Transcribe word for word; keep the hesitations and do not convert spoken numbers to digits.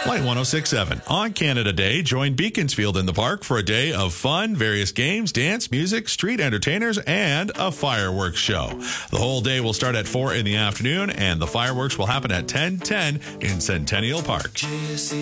Flight one oh six point seven. On Canada Day, join Beaconsfield in the park for a day of fun, various games, dance, music, street entertainers, and a fireworks show. The whole day will start at four in the afternoon, and the fireworks will happen at ten ten in Centennial Park.